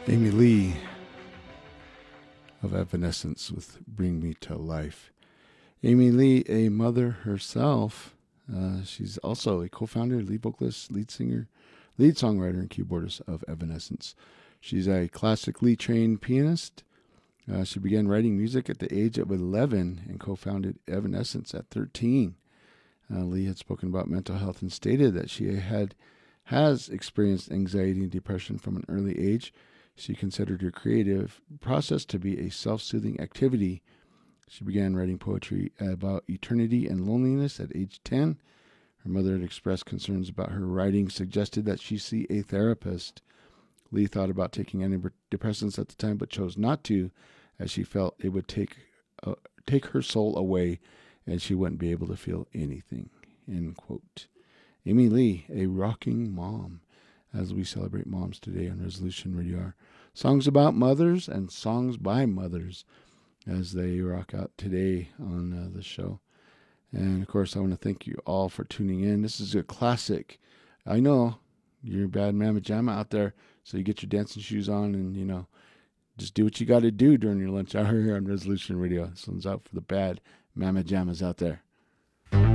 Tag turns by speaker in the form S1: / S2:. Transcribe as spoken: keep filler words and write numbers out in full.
S1: Amy Lee of Evanescence with Bring Me to Life. Amy Lee, a mother herself, uh, she's also a co-founder, lead vocalist, lead singer, lead songwriter, and keyboardist of Evanescence. She's a classically trained pianist. Uh, she began writing music at the age of eleven and co-founded Evanescence at thirteen. Uh, Lee had spoken about mental health and stated that she had has experienced anxiety and depression from an early age. She considered her creative process to be a self-soothing activity. She began writing poetry about eternity and loneliness at age ten. Her mother had expressed concerns about her writing, suggested that she see a therapist. Lee thought about taking antidepressants at the time, but chose not to, as she felt it would take uh, take her soul away, and she wouldn't be able to feel anything. End quote. Amy Lee, a rocking mom, as we celebrate moms today on Resolution Radio R. Songs about mothers and songs by mothers as they rock out today on uh, the show. And, of course, I want to thank you all for tuning in. This is a classic. I know you're a bad mamma jamma out there, so you get your dancing shoes on and, you know, just do what you got to do during your lunch hour here on Resolution Radio. This one's out for the bad mamma jammas out there.